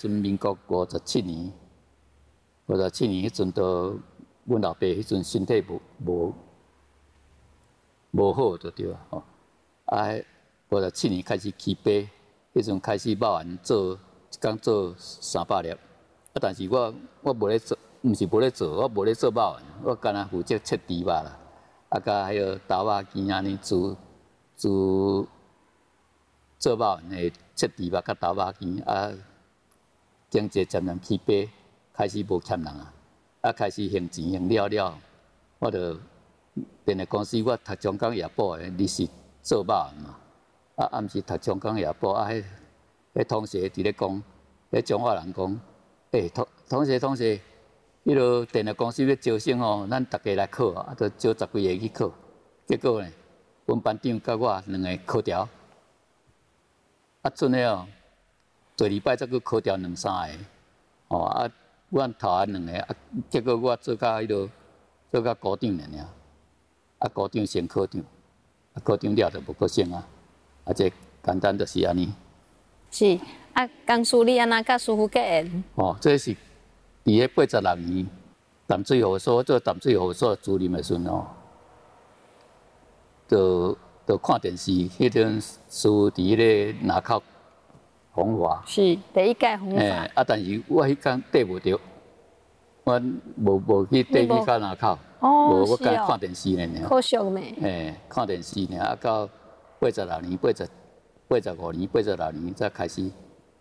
阵民国57年迄阵都阮老爸迄阵身体无好就对啊吼。57年开始起飞，迄阵开始肉圆做一工做300粒，但是我无咧做，毋是无咧做，我无咧做肉圆，我干那负责切猪肉啦，甲迄个豆仔羹安尼做肉圆的切猪肉甲豆仔羹经济渐渐起飞，开始无欠人开始还钱还了，我就电力公司我读中港夜报的，日是做肉圆嘛，暗时读中港夜报迄同学伫咧讲，迄中华人讲，同学，迄落电力公司要招生哦，咱大家来考就招10几个去考，结果呢，阮班长甲我2个考调，阵个第2摆再去考调2、3个，阮头2个结果我做到做到股长尔，股长升科长，科长了就无过升这简单就是安尼。 是工师你安怎甲师傅结缘？ 这是伫个86年淡水河所做淡水河所主任的时阵就看电视，迄阵师傅伫迄个南口风华。 是第一届风华。 但是我迄天缀无着，我无去缀去到南口。无我干看电视呢。 可惜呢。 看电视呢，到86年、85年、86年才开始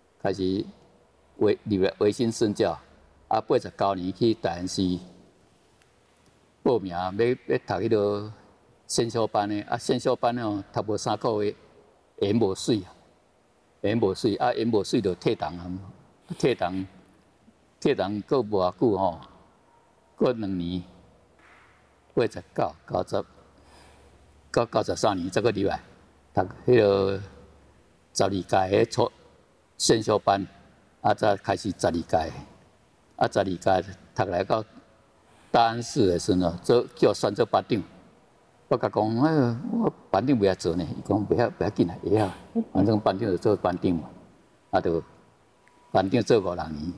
维新顺教，89年去大安市报名要读迄个先修班的，先修班读无3个月，盐无水盐无水就退堂退堂过无偌久过2年，89、90到93年才搁入来读迄个12届的先修班，才开始12届，12届读来到大安市的时阵叫我选做班长。我甲讲，我班长袂晓做呢，伊讲袂晓紧会晓，反正班长就做班长嘛，就班长做5、6年，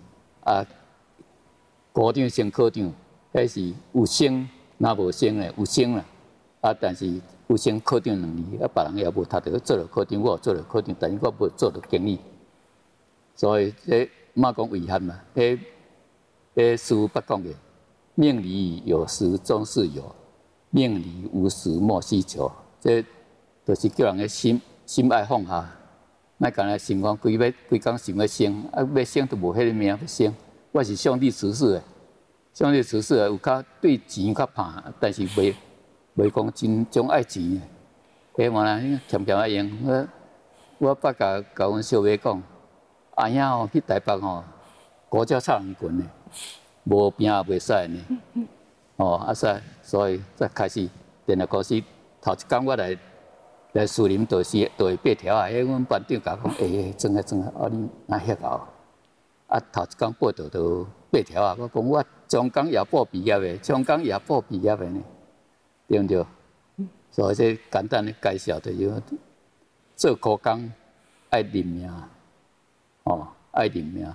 科长升科长，迄是有升，若无升呢有升啦，但是有升科长2年，别人也无读到做了科长，我做了科长，但是我无做到经理，所以这莫讲遗憾嘛，师傅捌讲的，命里有时终是有。命里无时莫须求，这就是叫人个心爱放下，莫干那想讲规工想要升，要升都无迄个命要升。我是上帝赐予的，有较对钱较怕，但是袂讲真种爱钱的。嘛啦，欠爱用。我捌甲阮小妹讲，阿兄去台北股价插人群的，无拼也袂使呢。所以才开始电力公司头一工我来树林就是8条阮班长甲讲，装啊，你哪遐搞？头一工报道就8条我讲我中港夜报毕业的，呢，对毋对？所以这简单的介绍就是做苦工爱认命，爱认命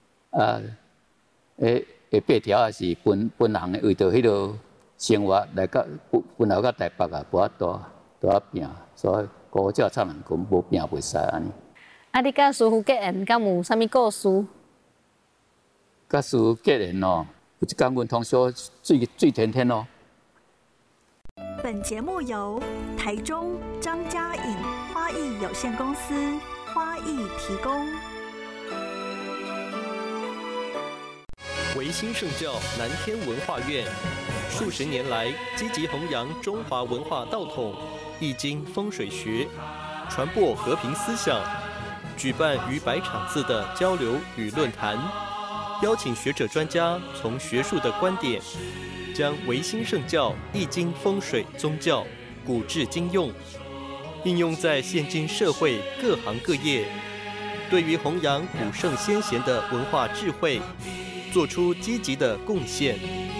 8条也是本行的，为着迄落生活来到本来到台北无法度拼，所以股价插人群无拼袂使安尼。 你甲师傅结缘，敢有啥物故事？ 甲师傅结缘有一天阮通宵水天天本节目由台中张家颖花艺有限公司花艺提供。 维新圣教南天文化院数十年来积极弘扬中华文化道统、易经风水学，传播和平思想，举办逾100场次的交流与论坛，邀请学者专家从学术的观点，将维新圣教易经风水宗教古至今用，应用在现今社会各行各业，对于弘扬古圣先贤的文化智慧做出积极的贡献。